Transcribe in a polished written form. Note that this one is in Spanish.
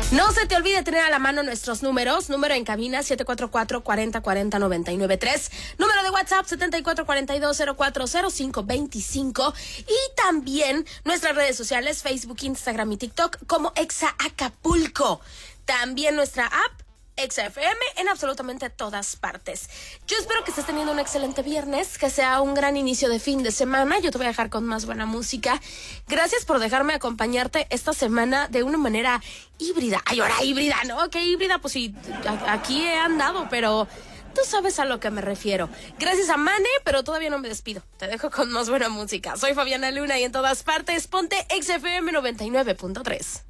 No se te olvide tener a la mano nuestros números. Número en cabina 744-4040-993. Número de WhatsApp 7442040525. Y también nuestras redes sociales, Facebook, Instagram y TikTok como Exa Acapulco. También nuestra app Exa FM en absolutamente todas partes. Yo espero que estés teniendo un excelente viernes, que sea un gran inicio de fin de semana. Yo te voy a dejar con más buena música. Gracias por dejarme acompañarte esta semana de una manera híbrida. Ay, ahora híbrida, ¿no? ¿Qué híbrida? Pues sí, aquí he andado, pero tú sabes a lo que me refiero. Gracias a Mane, pero todavía no me despido. Te dejo con más buena música. Soy Fabiana Luna y en todas partes ponte XFM 99.3.